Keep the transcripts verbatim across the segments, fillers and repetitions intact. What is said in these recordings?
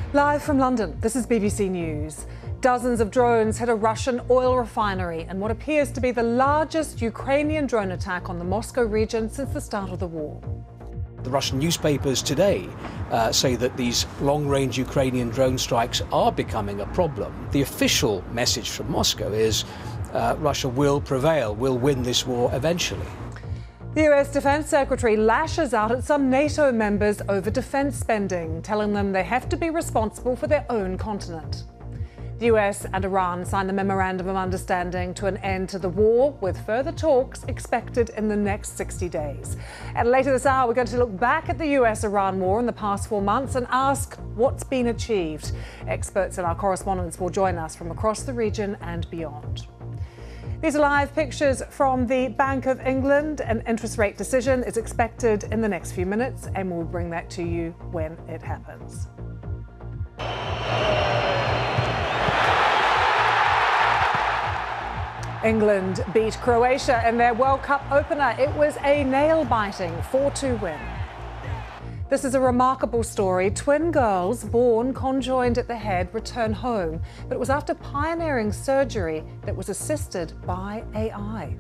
Live from London, this is B B C News. Dozens of drones hit a Russian oil refinery in what appears to be the largest Ukrainian drone attack on the Moscow region since the start of the war. The Russian newspapers today uh, say that these long-range Ukrainian drone strikes are becoming a problem. The official message from Moscow is uh, Russia will prevail, will win this war eventually. The U S Defence Secretary lashes out at some NATO members over defence spending, telling them they have to be responsible for their own continent. The U S and Iran signed a memorandum of understanding to an end to the war, with further talks expected in the next sixty days. And later this hour, we're going to look back at the U S Iran war in the past four months and ask what's been achieved. Experts and our correspondents will join us from across the region and beyond. These are live pictures from the Bank of England. An interest rate decision is expected in the next few minutes, and we'll bring that to you when it happens. England beat Croatia in their World Cup opener. It was a nail-biting four two win. This is a remarkable story. Twin girls born conjoined at the head return home, but it was after pioneering surgery that was assisted by A I.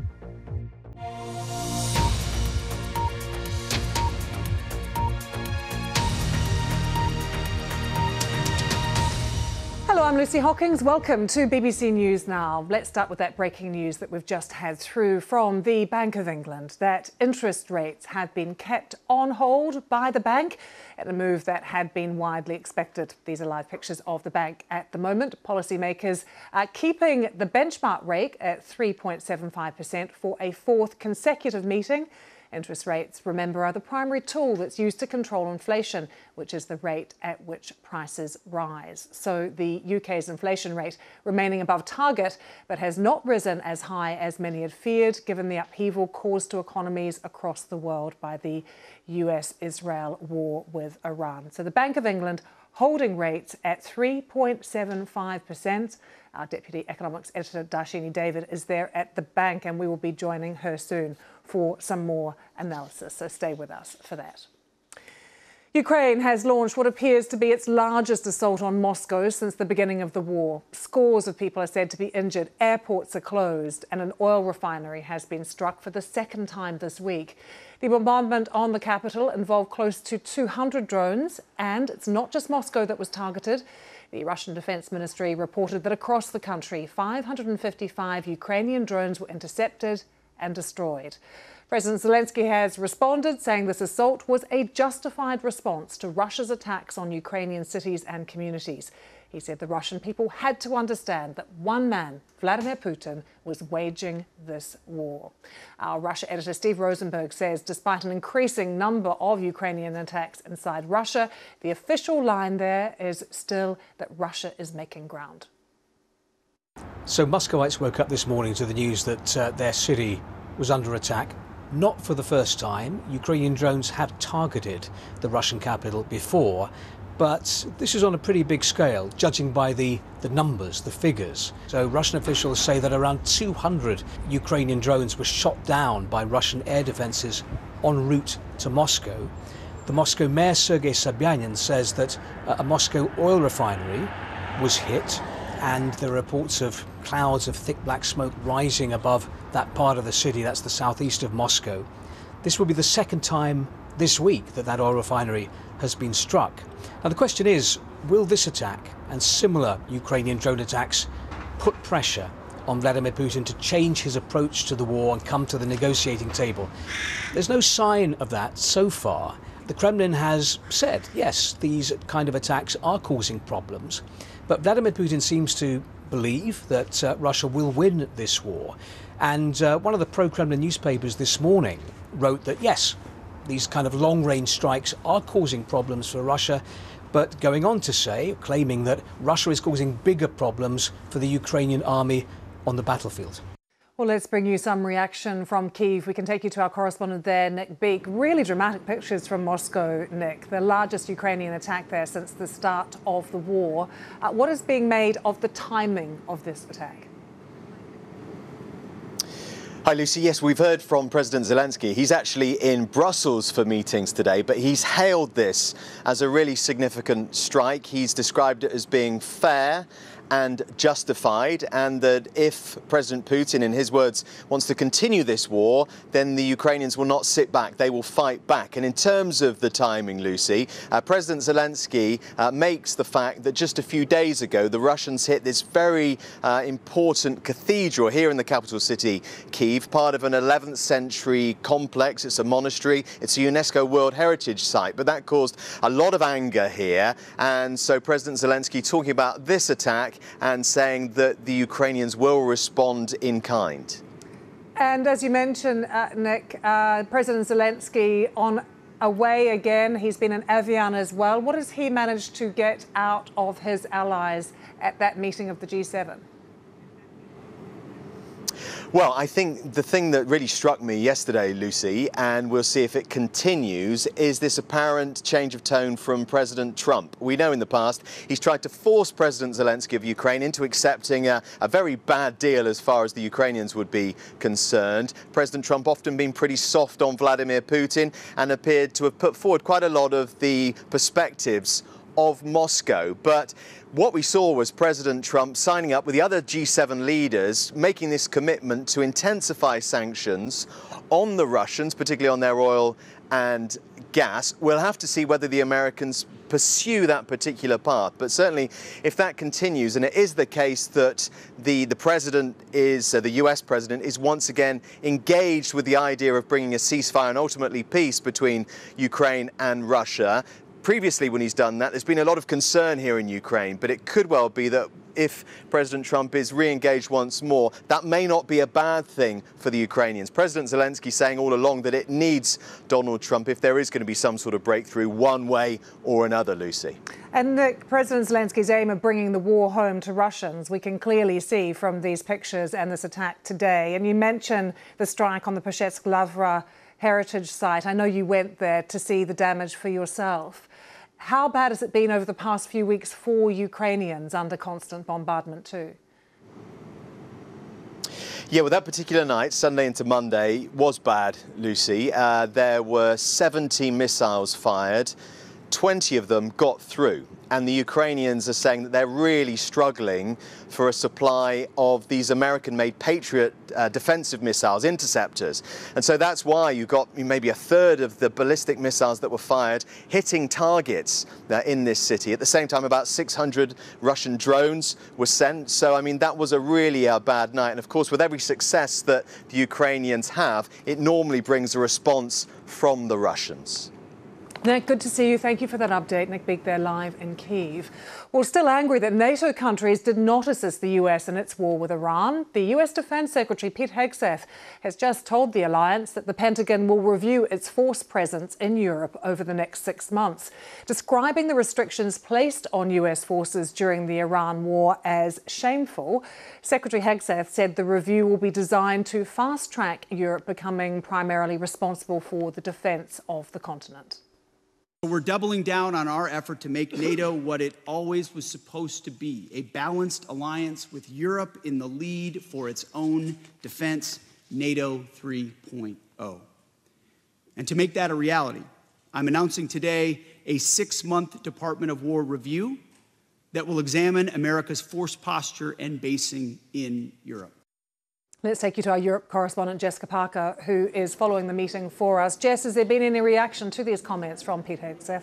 Hello, I'm Lucy Hockings. Welcome to B B C News Now. Let's start with that breaking news that we've just had through from the Bank of England, that interest rates have been kept on hold by the bank at a move that had been widely expected. These are live pictures of the bank at the moment. Policymakers are keeping the benchmark rate at three point seven five percent for a fourth consecutive meeting. Interest rates, remember, are the primary tool that's used to control inflation, which is the rate at which prices rise. So the U K's inflation rate remaining above target, but has not risen as high as many had feared, given the upheaval caused to economies across the world by the U S Israel war with Iran. So the Bank of England holding rates at three point seven five percent. Our Deputy Economics Editor, Darshini David, is there at the bank, and we will be joining her soon for some more analysis. So stay with us for that. Ukraine has launched what appears to be its largest assault on Moscow since the beginning of the war. Scores of people are said to be injured, airports are closed, and an oil refinery has been struck for the second time this week. The bombardment on the capital involved close to two hundred drones, and it's not just Moscow that was targeted. The Russian Defence Ministry reported that across the country, five hundred fifty-five Ukrainian drones were intercepted and destroyed. President Zelensky has responded, saying this assault was a justified response to Russia's attacks on Ukrainian cities and communities. He said the Russian people had to understand that one man, Vladimir Putin, was waging this war. Our Russia editor Steve Rosenberg says despite an increasing number of Ukrainian attacks inside Russia, the official line there is still that Russia is making ground. So Muscovites woke up this morning to the news that uh, their city was under attack. Not for the first time. Ukrainian drones have targeted the Russian capital before, but this is on a pretty big scale, judging by the, the numbers, the figures. So Russian officials say that around two hundred Ukrainian drones were shot down by Russian air defences en route to Moscow. The Moscow mayor, Sergei Sobyanin, says that a Moscow oil refinery was hit, and there are reports of clouds of thick black smoke rising above that part of the city. That's the southeast of Moscow. This will be the second time this week that that oil refinery has been struck. Now the question is, will this attack and similar Ukrainian drone attacks put pressure on Vladimir Putin to change his approach to the war and come to the negotiating table? There's no sign of that so far. The Kremlin has said, yes, these kind of attacks are causing problems, but Vladimir Putin seems to believe that uh, Russia will win this war. And uh, one of the pro-Kremlin newspapers this morning wrote that, yes, these kind of long-range strikes are causing problems for Russia, but going on to say, claiming that Russia is causing bigger problems for the Ukrainian army on the battlefield. Well, let's bring you some reaction from Kyiv. We can take you to our correspondent there, Nick Beek. Really dramatic pictures from Moscow, Nick. The largest Ukrainian attack there since the start of the war. Uh, what is being made of the timing of this attack? Hi, Lucy. Yes, we've heard from President Zelensky. He's actually in Brussels for meetings today, but he's hailed this as a really significant strike. He's described it as being fair and justified, and that if President Putin, in his words, wants to continue this war, then the Ukrainians will not sit back. They will fight back. And in terms of the timing, Lucy, uh, President Zelensky uh, makes the fact that just a few days ago, the Russians hit this very uh, important cathedral here in the capital city, Kyiv, part of an eleventh century complex. It's a monastery. It's a UNESCO World Heritage Site. But that caused a lot of anger here. And so President Zelensky talking about this attack and saying that the Ukrainians will respond in kind. And as you mentioned, uh, Nick, uh, President Zelensky on away again. He's been in Evian as well. What has he managed to get out of his allies at that meeting of the G seven? Well, I think the thing that really struck me yesterday, Lucy, and we'll see if it continues, is this apparent change of tone from President Trump. We know in the past he's tried to force President Zelensky of Ukraine into accepting a, a very bad deal as far as the Ukrainians would be concerned. President Trump often been pretty soft on Vladimir Putin and appeared to have put forward quite a lot of the perspectives of Moscow. But what we saw was President Trump signing up with the other G seven leaders, making this commitment to intensify sanctions on the Russians, particularly on their oil and gas. We'll have to see whether the Americans pursue that particular path. But certainly, if that continues, and it is the case that the, the president is, uh, the U S president is once again engaged with the idea of bringing a ceasefire and ultimately peace between Ukraine and Russia. Previously, when he's done that, there's been a lot of concern here in Ukraine, but it could well be that if President Trump is re-engaged once more, that may not be a bad thing for the Ukrainians. President Zelensky saying all along that it needs Donald Trump if there is going to be some sort of breakthrough one way or another, Lucy. And Nick, President Zelensky's aim of bringing the war home to Russians, we can clearly see from these pictures and this attack today. And you mentioned the strike on the Peshetsk Lavra heritage site. I know you went there to see the damage for yourself. How bad has it been over the past few weeks for Ukrainians under constant bombardment too? Yeah, well, that particular night, Sunday into Monday, was bad, Lucy. Uh, there were seventy missiles fired. twenty of them got through. And the Ukrainians are saying that they're really struggling for a supply of these American-made Patriot uh, defensive missiles, interceptors. And so that's why you got maybe a third of the ballistic missiles that were fired hitting targets uh, in this city. At the same time, about six hundred Russian drones were sent. So, I mean, that was a really uh, bad night. And of course, with every success that the Ukrainians have, it normally brings a response from the Russians. Nick, good to see you. Thank you for that update. Nick Beek there live in Kyiv. Well, still angry that NATO countries did not assist the U S in its war with Iran. The U S Defense Secretary Pete Hegseth has just told the alliance that the Pentagon will review its force presence in Europe over the next six months, describing the restrictions placed on U S forces during the Iran war as shameful. Secretary Hegseth said the review will be designed to fast-track Europe becoming primarily responsible for the defence of the continent. We're doubling down on our effort to make NATO what it always was supposed to be, a balanced alliance with Europe in the lead for its own defense, NATO three point oh. And to make that a reality, I'm announcing today a six-month Department of War review that will examine America's force posture and basing in Europe. Let's take you to our Europe correspondent, Jessica Parker, who is following the meeting for us. Jess, has there been any reaction to these comments from Pete Hegseth?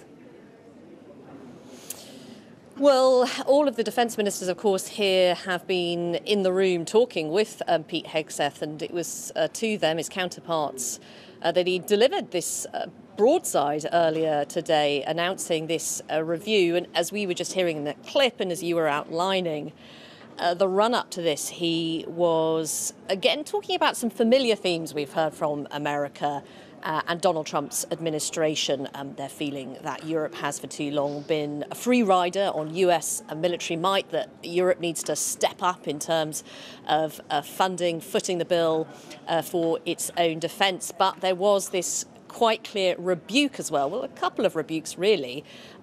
Well, all of the defence ministers, of course, here have been in the room talking with um, Pete Hegseth, and it was uh, to them, his counterparts, uh, that he delivered this uh, broadside earlier today, announcing this uh, review. And as we were just hearing in the clip, and as you were outlining, Uh, the run-up to this, he was, again, talking about some familiar themes we've heard from America uh, and Donald Trump's administration. Um, they're feeling that Europe has for too long been a free rider on U S military might, that Europe needs to step up in terms of uh, funding, footing the bill uh, for its own defence. But there was this quite clear rebuke as well, well, a couple of rebukes really,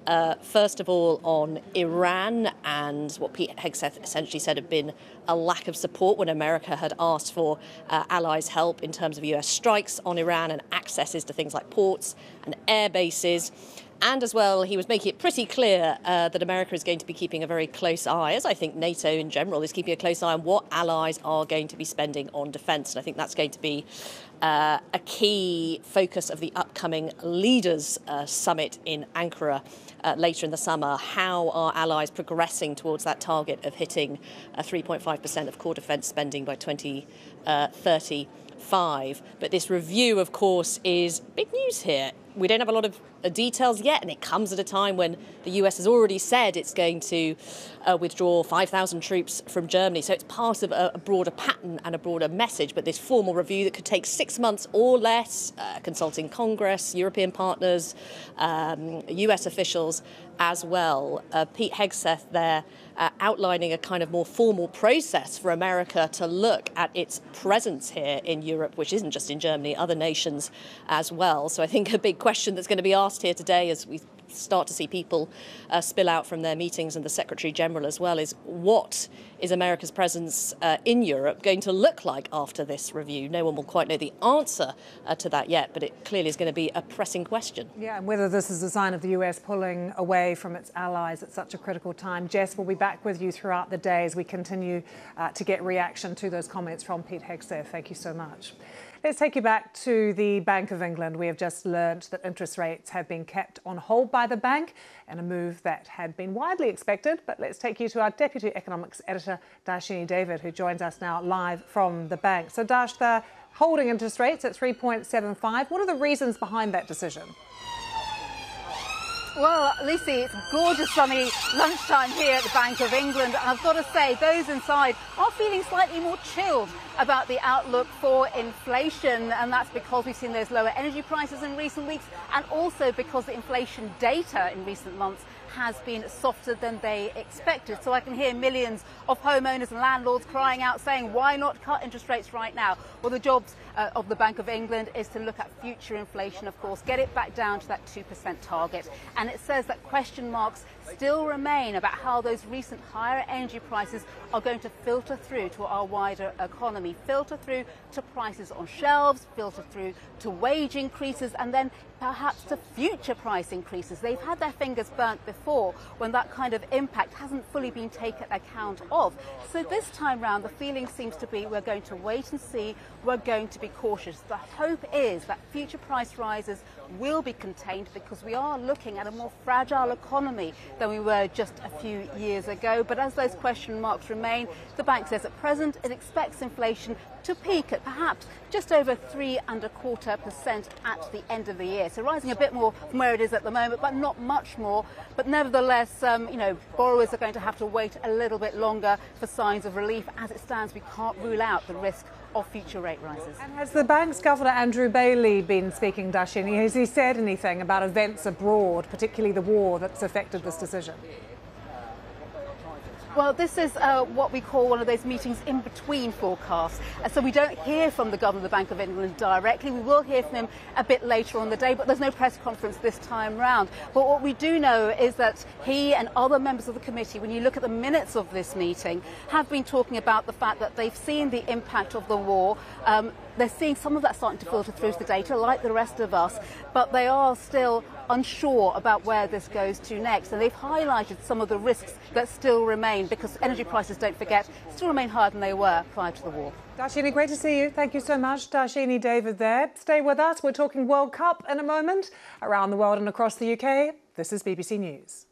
Uh, first of all, on Iran and what Pete Hegseth essentially said had been a lack of support when America had asked for uh, allies' help in terms of U S strikes on Iran and accesses to things like ports and air bases. And as well, he was making it pretty clear uh, that America is going to be keeping a very close eye, as I think NATO in general is keeping a close eye on what allies are going to be spending on defence. And I think that's going to be uh, a key focus of the upcoming Leaders uh, Summit in Ankara uh, later in the summer. How are allies progressing towards that target of hitting uh, three point five percent of core defence spending by twenty thirty-five? But this review, of course, is big news here. We don't have a lot of uh, details yet, and it comes at a time when the U S has already said it's going to uh, withdraw five thousand troops from Germany. So it's part of a, a broader pattern and a broader message. But this formal review that could take six months or less, uh, consulting Congress, European partners, um, U S officials as well. Uh, Pete Hegseth there uh, outlining a kind of more formal process for America to look at its presence here in Europe, which isn't just in Germany, other nations as well. So I think a big question that's going to be asked here today as we start to see people uh, spill out from their meetings and the Secretary General as well is what is America's presence uh, in Europe going to look like after this review? No one will quite know the answer uh, to that yet, but it clearly is going to be a pressing question. Yeah, and whether this is a sign of the U S pulling away from its allies at such a critical time. Jess, we'll be back with you throughout the day as we continue uh, to get reaction to those comments from Pete Hegseth. Thank you so much. Let's take you back to the Bank of England. We have just learnt that interest rates have been kept on hold by the bank in a move that had been widely expected. But let's take you to our Deputy Economics Editor, Darshini David, who joins us now live from the bank. So, Darsh, they're holding interest rates at three point seven five. What are the reasons behind that decision? Well, Lucy, it's gorgeous sunny lunchtime here at the Bank of England. And I've got to say, those inside are feeling slightly more chilled about the outlook for inflation. And that's because we've seen those lower energy prices in recent weeks, and also because the inflation data in recent months has been softer than they expected. So I can hear millions of homeowners and landlords crying out saying, why not cut interest rates right now? Well, the jobs uh, of the Bank of England is to look at future inflation, of course, get it back down to that two percent target. And it says that question marks still remain about how those recent higher energy prices are going to filter through to our wider economy, filter through to prices on shelves, filter through to wage increases, and then perhaps to future price increases. They've had their fingers burnt before when that kind of impact hasn't fully been taken account of. So this time round, the feeling seems to be we're going to wait and see, we're going to be cautious. The hope is that future price rises will be contained because we are looking at a more fragile economy than we were just a few years ago. But as those question marks remain, the bank says at present it expects inflation to peak at perhaps just over three and a quarter percent at the end of the year. So rising a bit more from where it is at the moment, but not much more. But nevertheless, um, you know, borrowers are going to have to wait a little bit longer for signs of relief. As it stands, we can't rule out the risk of future rate rises. And has the bank's Governor Andrew Bailey been speaking, Darshini? Has he said anything about events abroad, particularly the war that's affected this decision? Well, this is uh, what we call one of those meetings in between forecasts. Uh, so we don't hear from the Governor of the Bank of England directly. We will hear from him a bit later on the day, but there's no press conference this time round. But what we do know is that he and other members of the committee, when you look at the minutes of this meeting, have been talking about the fact that they've seen the impact of the war. Um, they're seeing some of that starting to filter through to the data, like the rest of us, but they are still unsure about where this goes to next. And they've highlighted some of the risks that still remain because energy prices, don't forget, still remain higher than they were prior to the war. Darshini, great to see you. Thank you so much. Darshini David there. Stay with us. We're talking World Cup in a moment around the world and across the U K. This is B B C News.